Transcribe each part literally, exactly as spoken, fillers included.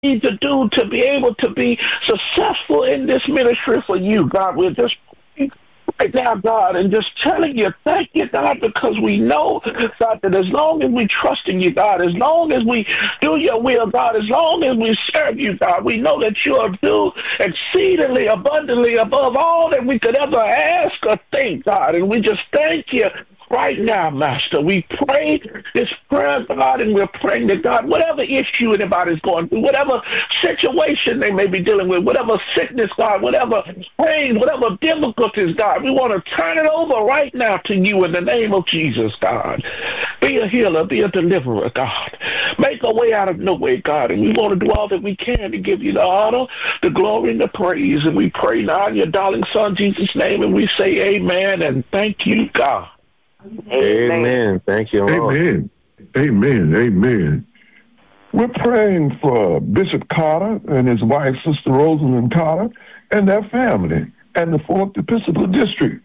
need to do to be able to be successful in this ministry for you, God. We're just praying right now, God, and just telling you, thank you, God, because we know, God, that as long as we trust in you, God, as long as we do your will, God, as long as we serve you, God, we know that you'll do exceedingly abundantly above all that we could ever ask or think, God. And we just thank you right now, Master. We pray this prayer, God, and we're praying that, God, whatever issue anybody's going through, whatever situation they may be dealing with, whatever sickness, God, whatever pain, whatever difficulties, God, we want to turn it over right now to you in the name of Jesus, God. Be a healer, be a deliverer, God. Make a way out of no way, God, and we want to do all that we can to give you the honor, the glory, and the praise. And we pray now in your darling Son, Jesus' name, and we say amen and thank you, God. Amen. Amen. Thank you, Lord. Amen. Amen. Amen. We're praying for Bishop Carter and his wife, Sister Rosalind Carter, and their family, and the fourth Episcopal District.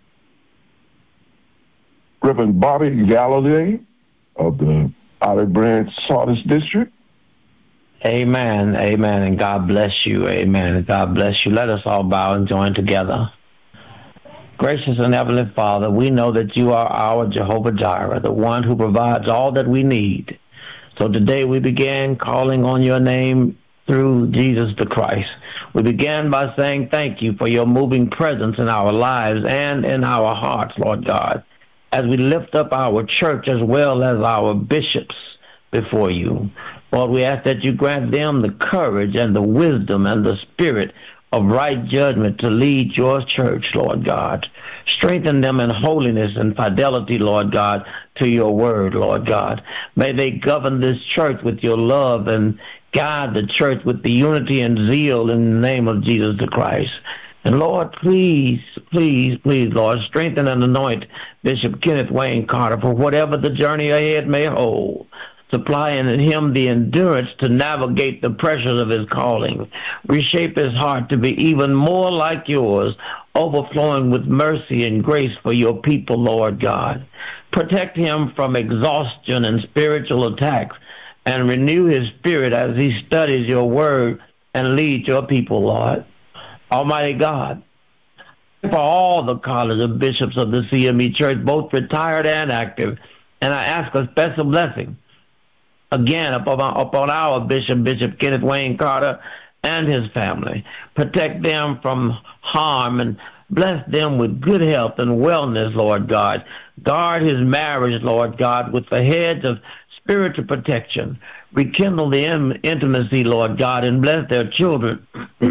Reverend Bobby Gallaudet of the Olive Branch Sardis District. Amen. Amen. And God bless you. Amen. God bless you. Let us all bow and join together. Gracious and Heavenly Father, we know that you are our Jehovah Jireh, the one who provides all that we need. So today we began calling on your name through Jesus the Christ. We began by saying thank you for your moving presence in our lives and in our hearts, Lord God, as we lift up our church as well as our bishops before you. Lord, we ask that you grant them the courage and the wisdom and the spirit of right judgment to lead your church, Lord God. Strengthen them in holiness and fidelity, Lord God, to your word, Lord God. May they govern this church with your love and guide the church with the unity and zeal in the name of Jesus the Christ. And Lord, please, please, please, Lord, strengthen and anoint Bishop Kenneth Wayne Carter for whatever the journey ahead may hold, supplying in him the endurance to navigate the pressures of his calling. Reshape his heart to be even more like yours, overflowing with mercy and grace for your people, Lord God. Protect him from exhaustion and spiritual attacks, and renew his spirit as he studies your word and leads your people, Lord. Almighty God, for all the college of bishops of the C M E Church, both retired and active, and I ask a special blessing again upon, upon our bishop, Bishop Kenneth Wayne Carter, and his family. Protect them from harm and bless them with good health and wellness, Lord God. Guard his marriage, Lord God, with the hedge of spiritual protection. Rekindle the in- intimacy, Lord God, and bless their children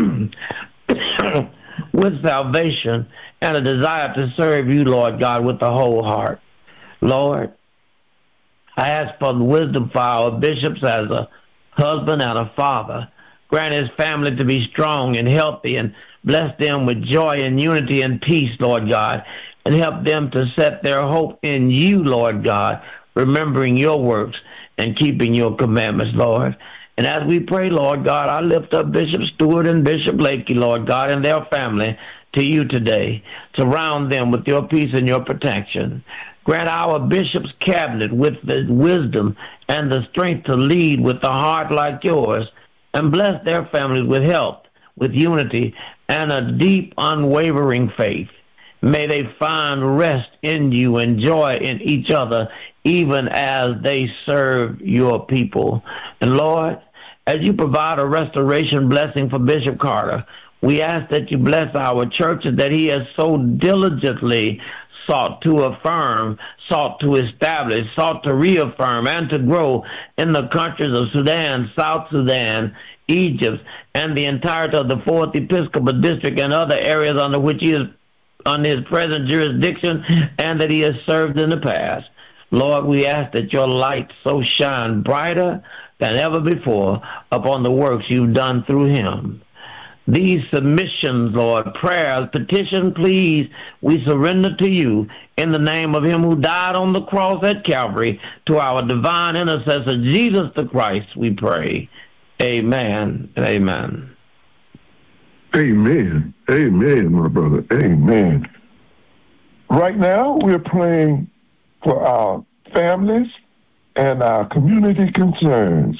with salvation and a desire to serve you, Lord God, with the whole heart. Lord, I ask for the wisdom for our bishops as a husband and a father. Grant his family to be strong and healthy, and bless them with joy and unity and peace, Lord God, and help them to set their hope in you, Lord God, remembering your works and keeping your commandments, Lord. And as we pray, Lord God, I lift up Bishop Stewart and Bishop Lakey, Lord God, and their family to you today. Surround them with your peace and your protection. Grant our bishop's cabinet with the wisdom and the strength to lead with a heart like yours, and bless their families with health, with unity, and a deep, unwavering faith. May they find rest in you and joy in each other, even as they serve your people. And Lord, as you provide a restoration blessing for Bishop Carter, we ask that you bless our churches that he has so diligently sought to affirm, sought to establish, sought to reaffirm, and to grow in the countries of Sudan, South Sudan, Egypt, and the entirety of the fourth Episcopal District and other areas under which he is under his present jurisdiction and that he has served in the past. Lord, we ask that your light so shine brighter than ever before upon the works you've done through him. These submissions, Lord, prayers, petition, please, we surrender to you in the name of him who died on the cross at Calvary, to our divine intercessor, Jesus the Christ, we pray. Amen and amen. Amen. Amen, my brother. Amen. Right now, we're praying for our families and our community concerns.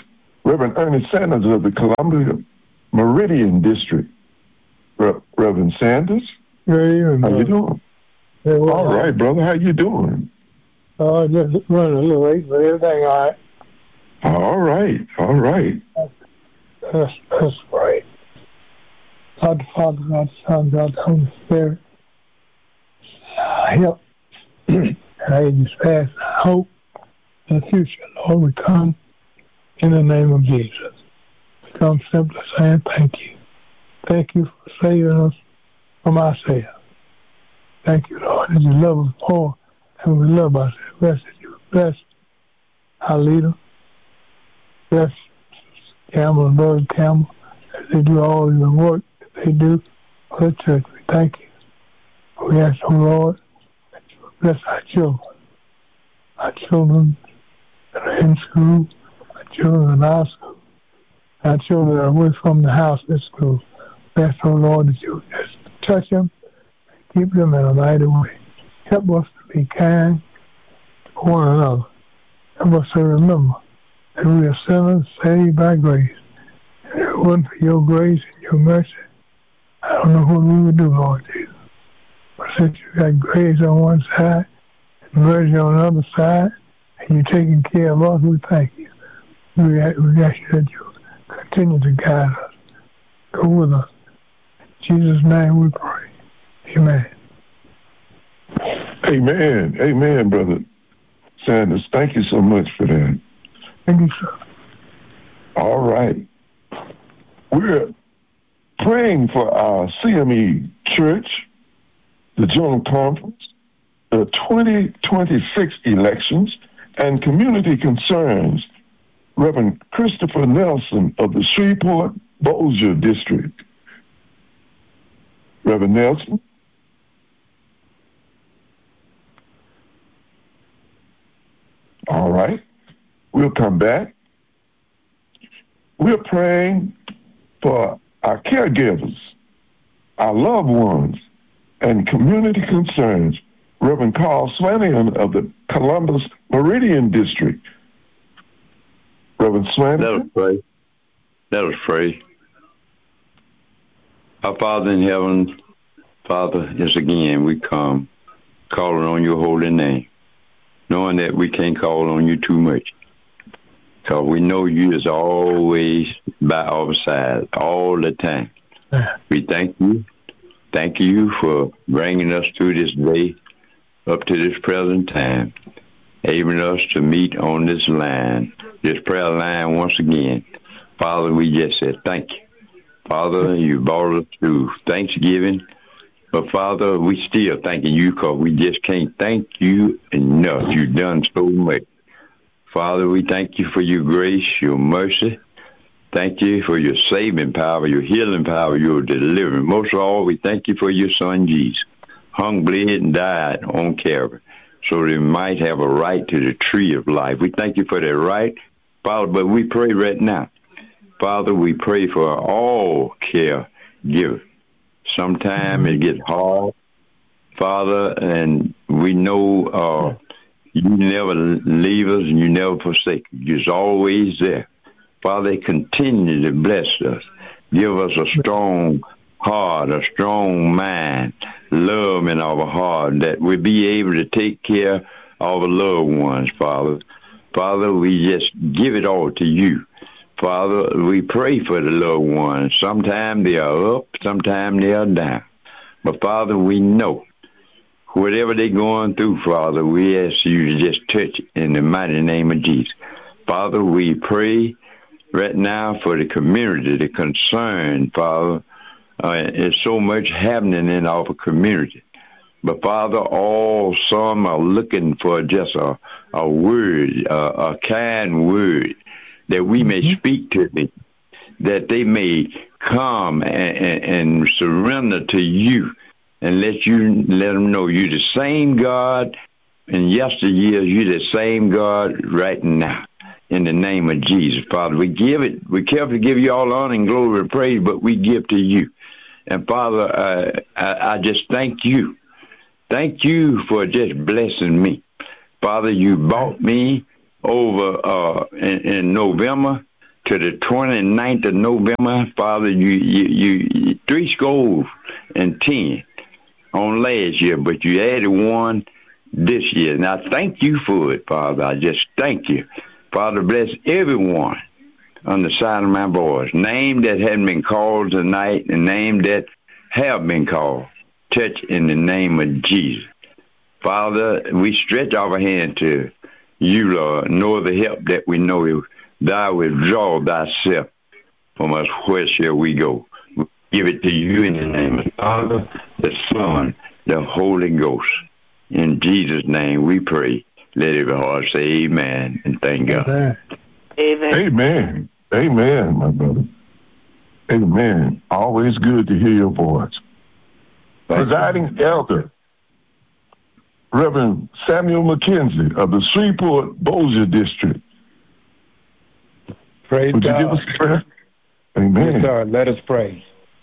Reverend Ernest Sanders of the Columbia Meridian District. Re- Reverend Sanders? Yeah, yeah, how you doing? Yeah, well, all right, brother. How you doing? Uh, just running a little late, but everything all right. All right, all right. That's, that's right. God the Father, God the Son, God the Holy Spirit. Uh, help and ages past, I hope in the future, Lord, we come in the name of Jesus. We come simply saying thank you. Thank you for saving us from ourselves. Thank you, Lord, that you love us more and we love ourselves. Bless you. Bless our leader. Bless Campbell and Brother Campbell as they do all the work that they do for the church. We thank you. We ask, oh Lord, that you bless our children. Our children that are in school, our children in our school, our children that are away from the house at school. We ask, oh Lord, that you just touch them and keep them in a mighty way. Help us to be kind to one another. Help us to remember that we are sinners saved by grace. And if it wasn't for your grace and your mercy, I don't know what we would do, Lord Jesus. But since you got grace on one side and mercy on the other side, and you're taking care of us, we thank you. We ask, we ask you that you continue to guide us. Go with us. In Jesus' name we pray. Amen. Amen. Amen, Brother Sanders. Thank you so much for that. Thank you, sir. All right. We're praying for our C M E Church, the General Conference, the twenty twenty-six elections, and community concerns. Reverend Christopher Nelson of the Shreveport-Bossier District. Reverend Nelson? All right. We'll come back. We're praying for our caregivers, our loved ones, and community concerns. Reverend Carl Swanigan of the Columbus Meridian District. Reverend Swanigan? Let us pray. Let us pray. Our Father in heaven, Father, yes, again we come calling on your holy name, knowing that we can't call on you too much. Because we know you is always by our side, all the time. We thank you. Thank you for bringing us through this day up to this present time, enabling us to meet on this line, this prayer line once again. Father, we just said thank you. Father, you brought us through Thanksgiving. But, Father, we still thanking you because we just can't thank you enough. You've done so much. Father, we thank you for your grace, your mercy. Thank you for your saving power, your healing power, your delivering. Most of all, we thank you for your son, Jesus, hung, bled, and died on Calvary so that we might have a right to the tree of life. We thank you for that right, Father, but we pray right now. Father, we pray for all caregivers. Sometimes it gets hard, Father, and we know uh, you never leave us and you never forsake us. You're always there. Father, continue to bless us. Give us a strong heart, a strong mind, love in our heart, that we'll be able to take care of our loved ones, Father. Father, we just give it all to you. Father, we pray for the loved ones. Sometimes they are up, sometimes they are down. But, Father, we know whatever they're going through, Father, we ask you to just touch it in the mighty name of Jesus. Father, we pray right now for the community, the concern, Father. Uh, there's so much happening in our community. But, Father, all some are looking for just a, a word, a, a kind word, that we may speak to them, that they may come and, and, and surrender to you and let you let them know you're the same God in yesteryears, you're the same God right now. In the name of Jesus, Father, we give it, we carefully give you all honor and glory and praise, but we give to you. And Father, uh, I, I just thank you. Thank you for just blessing me. Father, you brought me over uh, in, in November to the twenty-ninth of November, Father, you, you, you three scores and ten on last year, but you added one this year. And I thank you for it, Father. I just thank you. Father, bless everyone on the side of my voice. Name that hadn't been called tonight and name that have been called. Touch in the name of Jesus. Father, we stretch our hand to you, Lord. Know the help that we know you. Thou withdraw thyself from us. Where shall we go? We give it to you in the name of the Father, the Son, the Holy Ghost. In Jesus' name we pray. Let every heart say amen and thank God. Amen. Amen. Amen. Amen, my brother. Amen. Always good to hear your voice. Presiding elder, Reverend Samuel McKenzie of the Shreveport-Bossier District. Praise Would God. you give us a prayer? Amen. Yes, sir. Let us pray.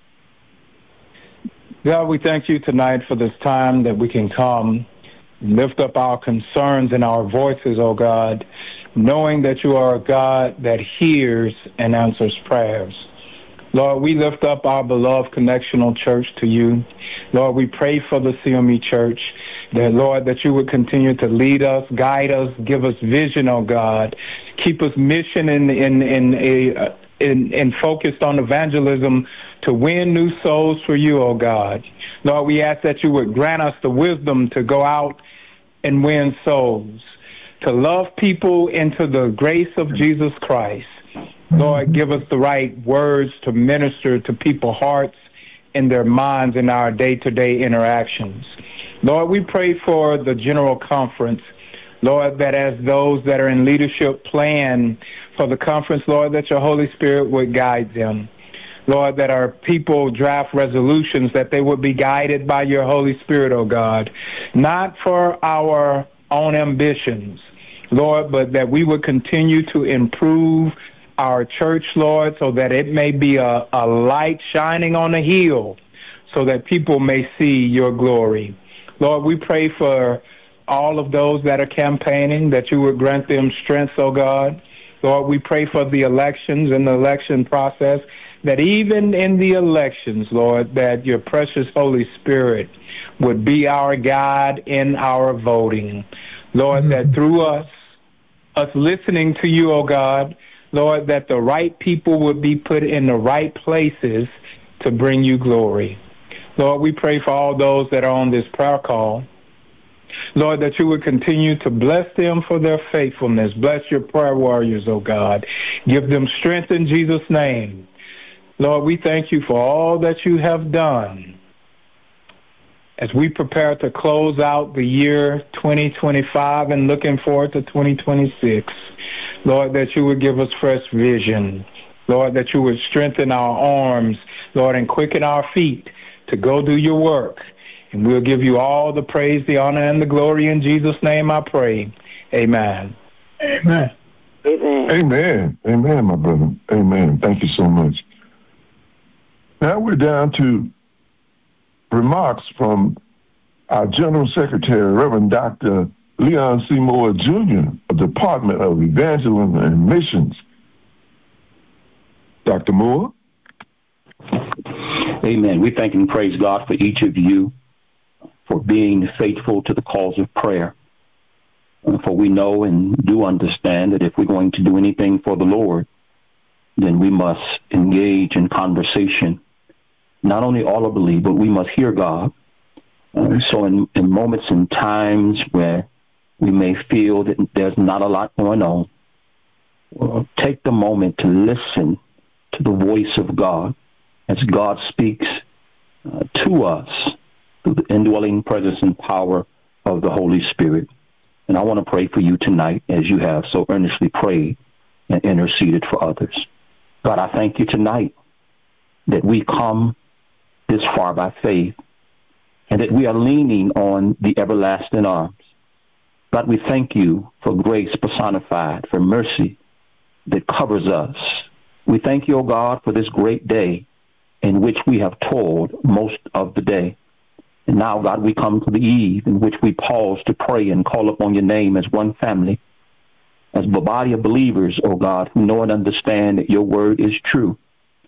God, we thank you tonight for this time that we can come, lift up our concerns and our voices, oh God, knowing that you are a God that hears and answers prayers. Lord, we lift up our beloved Connectional Church to you. Lord, we pray for the C M E Church, that, Lord, that you would continue to lead us, guide us, give us vision, oh God. Keep us mission in, in, in, a, in, in focused on evangelism to win new souls for you, oh God. Lord, we ask that you would grant us the wisdom to go out and win souls, to love people into the grace of Jesus Christ. Lord, give us the right words to minister to people's hearts and their minds in our day-to-day interactions. Lord, we pray for the General Conference, Lord, that as those that are in leadership plan for the conference, Lord, that your Holy Spirit would guide them. Lord, that our people draft resolutions, that they would be guided by your Holy Spirit, oh God, not for our own ambitions, Lord, but that we would continue to improve our church, Lord, so that it may be a, a light shining on a hill so that people may see your glory. Lord, we pray for all of those that are campaigning, that you would grant them strength, oh God. Lord, we pray for the elections and the election process, that even in the elections, Lord, that your precious Holy Spirit would be our guide in our voting. Lord, mm-hmm. that through us, us listening to you, oh God, Lord, that the right people would be put in the right places to bring you glory. Lord, we pray for all those that are on this prayer call. Lord, that you would continue to bless them for their faithfulness. Bless your prayer warriors, oh God. Give them strength in Jesus' name. Lord, we thank you for all that you have done. As we prepare to close out the year twenty twenty-five and looking forward to twenty twenty-six, Lord, that you would give us fresh vision. Lord, that you would strengthen our arms, Lord, and quicken our feet to go do your work. And we'll give you all the praise, the honor, and the glory. In Jesus' name I pray. Amen. Amen. Amen. Amen. Amen, my brother. Amen. Thank you so much. Now we're down to remarks from our General Secretary, Reverend Doctor Leon C. Moore, Junior, of the Department of Evangelism and Missions. Doctor Moore? Amen. We thank and praise God for each of you for being faithful to the cause of prayer. Uh, for we know and do understand that if we're going to do anything for the Lord, then we must engage in conversation, not only audibly, but we must hear God. Uh, so in, in moments and times where we may feel that there's not a lot going on, uh, take the moment to listen to the voice of God as God speaks uh, to us through the indwelling presence and power of the Holy Spirit. And I want to pray for you tonight as you have so earnestly prayed and interceded for others. God, I thank you tonight that we come this far by faith and that we are leaning on the everlasting arms. God, we thank you for grace personified, for mercy that covers us. We thank you, O God, for this great day in which we have toiled most of the day. And now, God, we come to the eve in which we pause to pray and call upon your name as one family. as a body of believers, oh God, who know and understand that your word is true.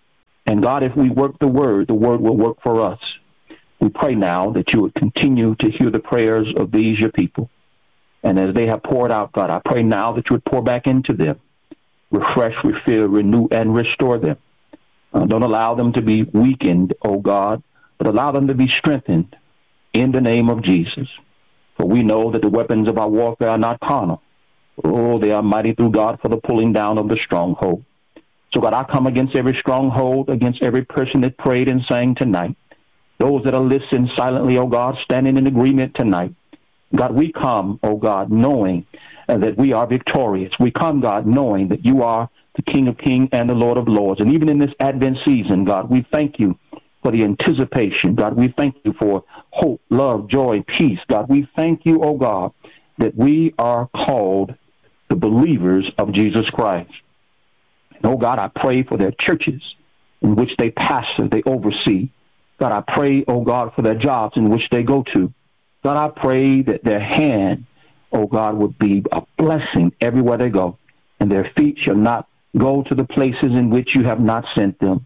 And God, if we work the word, the word will work for us. We pray now that you would continue to hear the prayers of these, your people. And as they have poured out, God, I pray now that you would pour back into them. Refresh, refill, renew, and restore them. Uh, don't allow them to be weakened, oh God, but allow them to be strengthened in the name of Jesus. For we know that the weapons of our warfare are not carnal. Oh, they are mighty through God for the pulling down of the stronghold. So God, I come against every stronghold, against every person that prayed and sang tonight. Those that are listening silently, oh God, standing in agreement tonight. God, we come, oh God, knowing uh, that we are victorious. We come, God, knowing that you are the King of Kings and the Lord of Lords. And even in this Advent season, God, we thank you for the anticipation. God, we thank you for hope, love, joy, peace. God, we thank you, oh God, that we are called the believers of Jesus Christ. And oh God, I pray for their churches in which they pastor, they oversee. God, I pray, oh God, for their jobs in which they go to. God, I pray that their hand, oh God, would be a blessing everywhere they go, and their feet shall not go to the places in which you have not sent them.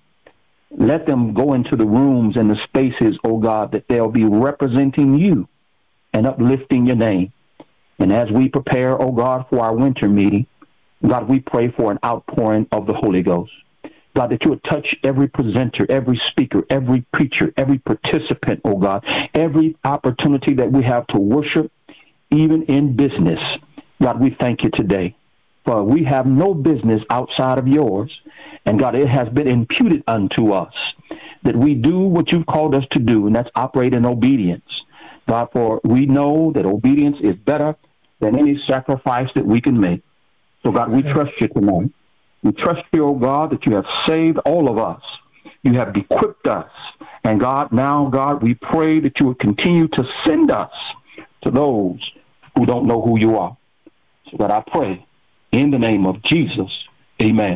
Let them go into the rooms and the spaces, oh God, that they'll be representing you and uplifting your name. And as we prepare, oh God, for our winter meeting, God, we pray for an outpouring of the Holy Ghost. God, that you would touch every presenter, every speaker, every preacher, every participant, oh God, every opportunity that we have to worship, even in business. God, we thank you today, for we have no business outside of yours. And God, it has been imputed unto us that we do what you've called us to do, and that's operate in obedience. God, for we know that obedience is better than any sacrifice that we can make. So God, we trust you tonight. We trust you, oh God, that you have saved all of us. You have equipped us. And God, now, God, we pray that you would continue to send us to those who don't know who you are. So God, I pray in the name of Jesus. Amen.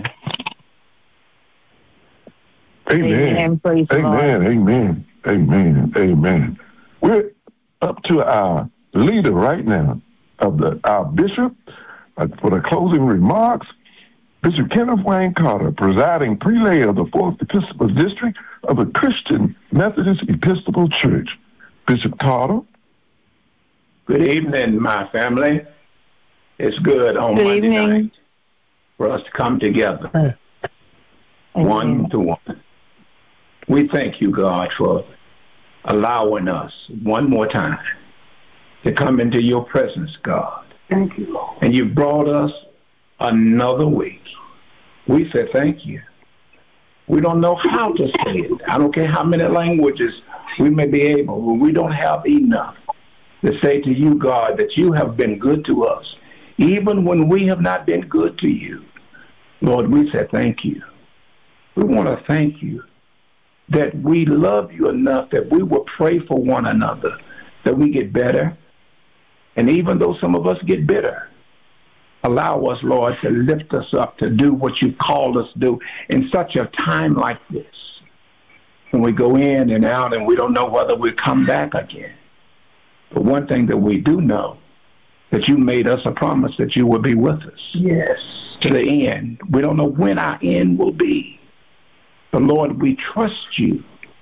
Amen. Amen. Amen. Amen. Amen. Amen. We're up to our leader right now of the our bishop uh, for the closing remarks. Bishop Kenneth Wayne Carter, presiding prelate of the fourth Episcopal District of the Christian Methodist Episcopal Church. Bishop Carter. Good evening, my family. It's good on good Monday evening. night for us to come together, Amen. one to one. We thank you, God, for allowing us one more time to come into your presence, God. Thank you, Lord. And you brought us another week. We say thank you. We don't know how to say it. I don't care how many languages we may be able, but we don't have enough to say to you, God, that you have been good to us, even when we have not been good to you. Lord, we say thank you. We want to thank you that we love you enough that we will pray for one another, that we get better. And even though some of us get bitter, allow us, Lord, to lift us up to do what you've called us to do in such a time like this, when we go in and out and we don't know whether we'll come back again. But one thing that we do know, that you made us a promise that you will be with us. Yes. To the end. We don't know when our end will be. But Lord, we trust you.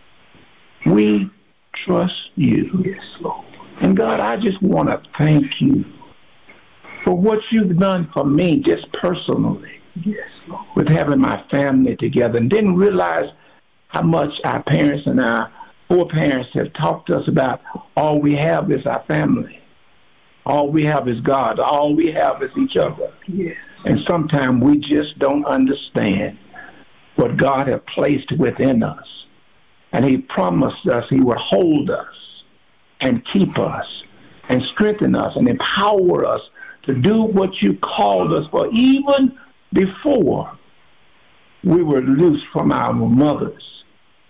We trust you. Yes, Lord. And God, I just want to thank you for what you've done for me, just personally. Yes, Lord. With having my family together, and didn't realize how much our parents and our foreparents have talked to us about all we have is our family. All we have is God. All we have is each other. Yes. And sometimes we just don't understand what God has placed within us. And he promised us he would hold us and keep us and strengthen us and empower us to do what you called us for, even before we were loosed from our mother's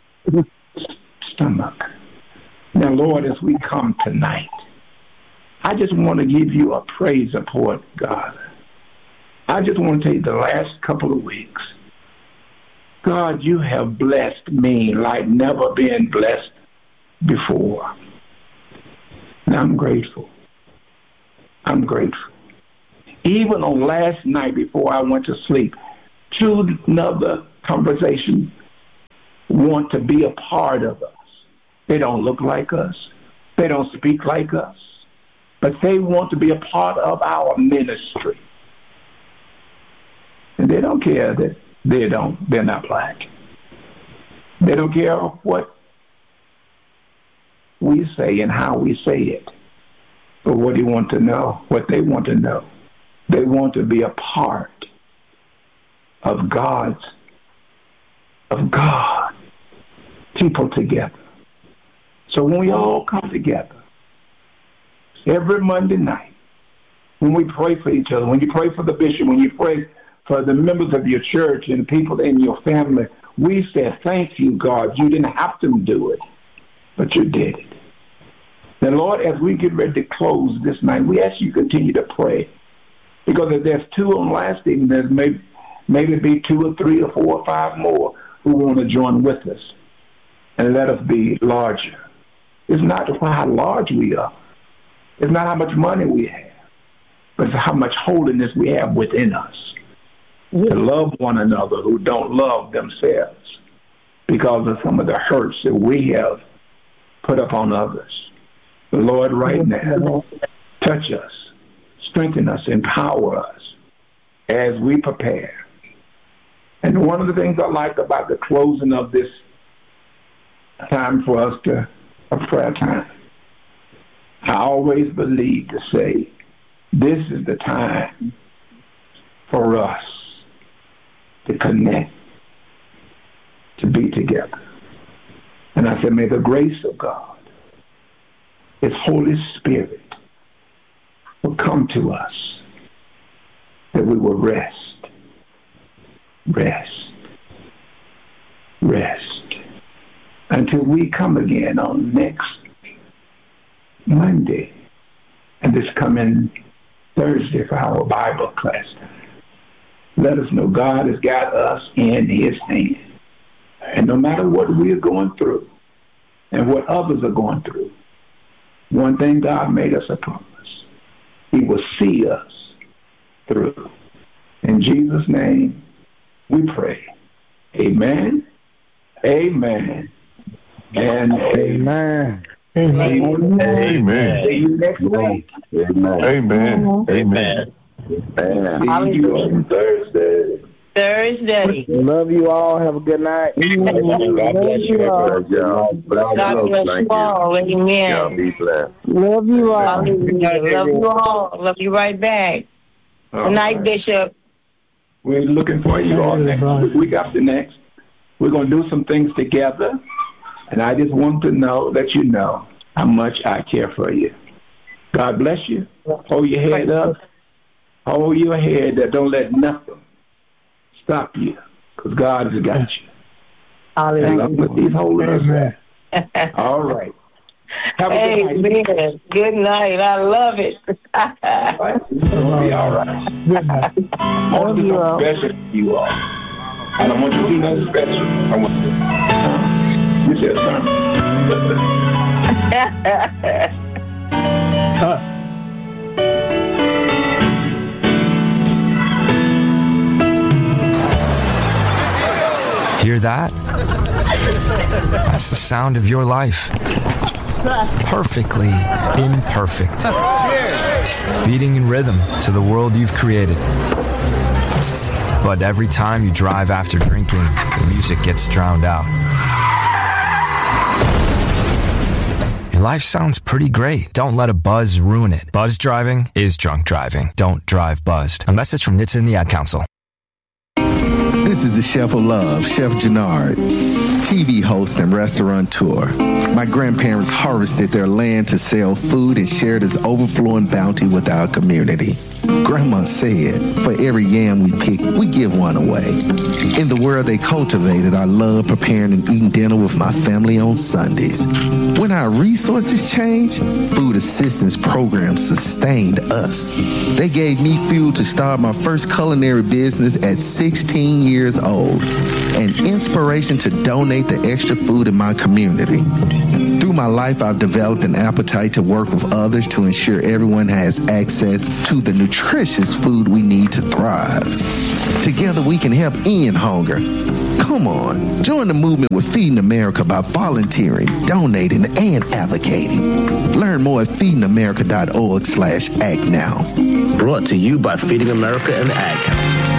stomach. Now, Lord, as we come tonight, I just want to give you a praise report, God. I just want to take the last couple of weeks. God, you have blessed me like never been blessed before. And I'm grateful. I'm grateful. Even on last night before I went to sleep, two another conversation want to be a part of us. They don't look like us. They don't speak like us. But they want to be a part of our ministry. And they don't care that they don't, they're not black. They don't care what we say and how we say it. But what they want to know, what they want to know, they want to be a part of God's, of God, people together. So when we all come together, every Monday night, when we pray for each other, when you pray for the bishop, when you pray for the members of your church and the people in your family, we say, thank you, God. You didn't have to do it, but you did it. Then, Lord, as we get ready to close this night, we ask you to continue to pray. Because if there's two on last evening, there's maybe, maybe be two or three or four or five more who want to join with us. And let us be larger. It's not how large we are. It's not how much money we have. But it's how much holiness we have within us. To love one another who don't love themselves because of some of the hurts that we have put upon others. The Lord, right now, touch us, strengthen us, empower us as we prepare. And one of the things I like about the closing of this time for us to a prayer time, I always believe to say, this is the time for us to connect, to be together. And I said, may the grace of God, His Holy Spirit, will come to us, that we will rest, rest, rest, until we come again on next Monday, and this coming Thursday for our Bible class. Let us know God has got us in His hand. And no matter what we're going through and what others are going through, one thing God made us a promise. He will see us through. In Jesus' name we pray. Amen, amen, and amen. Amen. Amen. See you next week. Amen. Amen. Amen. See you on Thursday. Thursday. Love you all. Have a good night. God bless you all. God bless you all. Amen. Y'all be blessed. Love you all. Hallelujah. Love you all. Love you right back. Good night, Bishop. We're looking for you all next week after next. We're going to do some things together. And I just want to know, let you know how much I care for you. God bless you. Hold your head up. Hold your head up. Don't let nothing stop you, because God has got you. Hallelujah. And along with these holiness. All right. Have a hey, good night. Man. Good night. I love it. All right. It'll be all right. Good night. I want to do something special for you all. And I want you to do nothing special. I want you to You said something. Huh. Hear that? That's the sound of your life. Perfectly imperfect. Beating in rhythm to the world you've created. But every time you drive after drinking, the music gets drowned out. Your life sounds pretty great. Don't let a buzz ruin it. Buzz driving is drunk driving. Don't drive buzzed. A message from N H T S A and the Ad Council. This is the Chef of Love, Chef Jannard, T V host and restaurateur. My grandparents harvested their land to sell food and share this overflowing bounty with our community. Grandma said, for every yam we pick, we give one away. In the world they cultivated, I love preparing and eating dinner with my family on Sundays. When our resources changed, food assistance programs sustained us. They gave me fuel to start my first culinary business at sixteen years old, and inspiration to donate the extra food in my community. Through Through my life, I've developed an appetite to work with others to ensure everyone has access to the nutritious food we need to thrive. Together, we can help end hunger. Come on, join the movement with Feeding America by volunteering, donating, and advocating. Learn more at feedingamerica.org slash act now. Brought to you by Feeding America and the Ad Council.